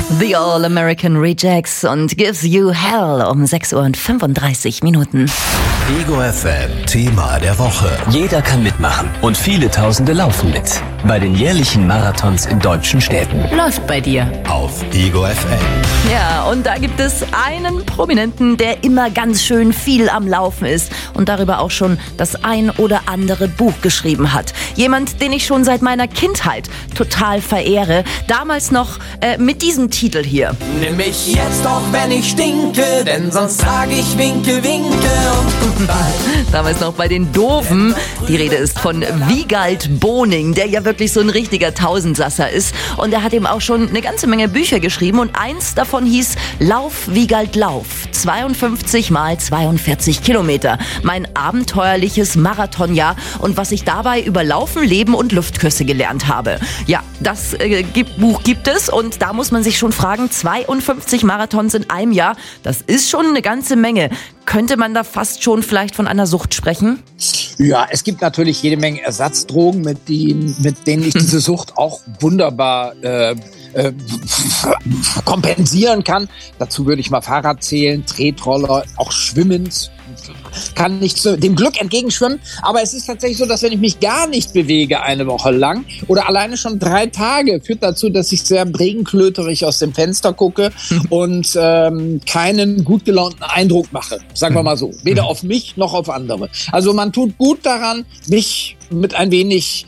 The All American Rejects und Gives You Hell um 6:35 Minuten. Ego FM Thema der Woche. Jeder kann mitmachen und viele Tausende laufen mit. Bei den jährlichen Marathons in deutschen Städten. Läuft bei dir. Auf Ego FM. Ja, und da gibt es einen Prominenten, der immer ganz schön viel am Laufen ist und darüber auch schon das ein oder andere Buch geschrieben hat. Jemand, den ich schon seit meiner Kindheit total verehre. Damals noch mit diesem Titel hier. Nimm mich jetzt auch, wenn ich stinke, denn sonst sag ich winke, winke und goodbye. Damals noch bei den Doofen. Die Rede ist von Wiegald Boning, der ja wirklich so ein richtiger Tausendsasser ist. Und er hat eben auch schon eine ganze Menge Bücher geschrieben. Und eins davon hieß Lauf, Wiegald, Lauf. 52 mal 42 Kilometer. Mein abenteuerliches Marathonjahr und was ich dabei über Laufen, Leben und Luftküsse gelernt habe. Ja, das Buch gibt es und da muss man sich schon fragen, 52 Marathons in einem Jahr, das ist schon eine ganze Menge. Könnte man da fast schon vielleicht von einer Sucht sprechen? Ja, es gibt natürlich jede Menge Ersatzdrogen, mit denen ich diese Sucht auch wunderbar kompensieren kann. Dazu würde ich mal Fahrrad zählen, Tretroller, auch schwimmend. Kann nicht dem Glück entgegenschwimmen, aber es ist tatsächlich so, dass wenn ich mich gar nicht bewege eine Woche lang oder alleine schon 3 Tage, führt dazu, dass ich sehr regenklöterig aus dem Fenster gucke und keinen gut gelaunten Eindruck mache, sagen wir mal so, weder auf mich noch auf andere. Also man tut gut daran, mich mit ein wenig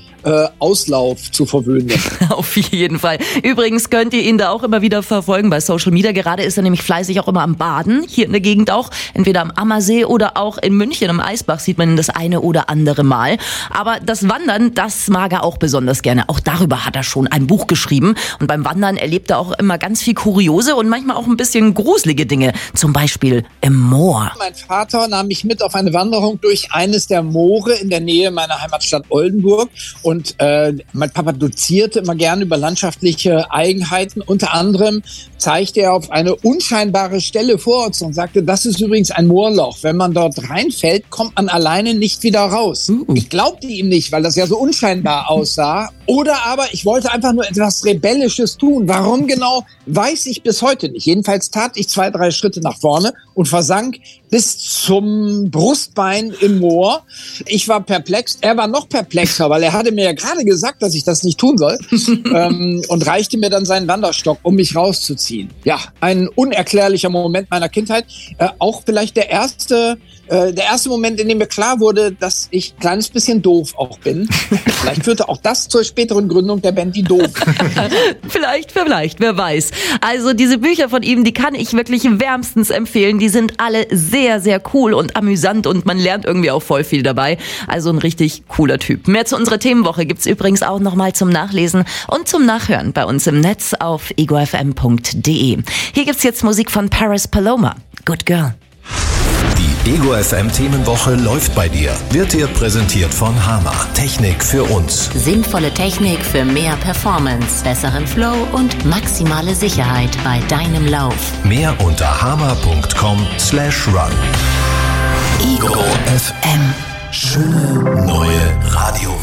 Auslauf zu verwöhnen. Auf jeden Fall. Übrigens könnt ihr ihn da auch immer wieder verfolgen bei Social Media. Gerade ist er nämlich fleißig auch immer am Baden, hier in der Gegend auch. Entweder am Ammersee oder auch in München am Eisbach sieht man ihn das eine oder andere Mal. Aber das Wandern, das mag er auch besonders gerne. Auch darüber hat er schon ein Buch geschrieben. Und beim Wandern erlebt er auch immer ganz viel kuriose und manchmal auch ein bisschen gruselige Dinge. Zum Beispiel im Moor. Mein Vater nahm mich mit auf eine Wanderung durch eines der Moore in der Nähe meiner Heimatstadt Oldenburg. Und mein Papa dozierte immer gerne über landschaftliche Eigenheiten. Unter anderem zeigte er auf eine unscheinbare Stelle vor uns und sagte, das ist übrigens ein Moorloch. Wenn man dort reinfällt, kommt man alleine nicht wieder raus. Ich glaubte ihm nicht, weil das ja so unscheinbar aussah. Oder aber ich wollte einfach nur etwas Rebellisches tun. Warum genau, weiß ich bis heute nicht. Jedenfalls tat ich 2, 3 Schritte nach vorne und versank bis zum Brustbein im Moor. Ich war perplex, er war noch perplexer, weil er hatte mir ja gerade gesagt, dass ich das nicht tun soll und reichte mir dann seinen Wanderstock, um mich rauszuziehen. Ja, ein unerklärlicher Moment meiner Kindheit. Auch vielleicht der erste Moment, in dem mir klar wurde, dass ich ein kleines bisschen doof auch bin. Vielleicht führte auch das zur späteren Gründung der Band Die Doofen. Vielleicht, wer weiß. Also diese Bücher von ihm, die kann ich wirklich wärmstens empfehlen. Die sind alle sehr, sehr cool und amüsant und man lernt irgendwie auch voll viel dabei. Also ein richtig cooler Typ. Mehr zu unserer Themenwoche gibt's übrigens auch nochmal zum Nachlesen und zum Nachhören bei uns im Netz auf egofm.de. Hier gibt's jetzt Musik von Paris Paloma. Good Girl. Die Ego FM Themenwoche läuft bei dir. Wird dir präsentiert von Hama. Technik für uns. Sinnvolle Technik für mehr Performance, besseren Flow und maximale Sicherheit bei deinem Lauf. Mehr unter hama.com/run. Ego FM. Schöne neue Radio.